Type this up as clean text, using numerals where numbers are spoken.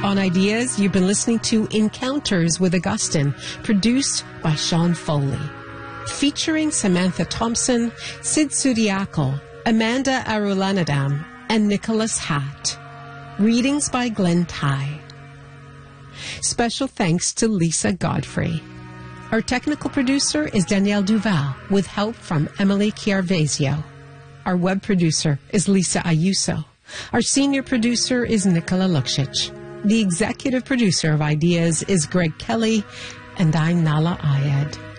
On Ideas, you've been listening to Encounters with Augustine, produced by Sean Foley. Featuring Samantha Thompson, Sid Sudiaco, Amanda Arulanadam, and Nicholas Hatt. Readings by Glenn Ty. Special thanks to Lisa Godfrey. Our technical producer is Danielle Duval, with help from Emily Chiarvesio. Our web producer is Lisa Ayuso. Our senior producer is Nicola Luksic. The executive producer of Ideas is Greg Kelly, and I'm Nala Ayed.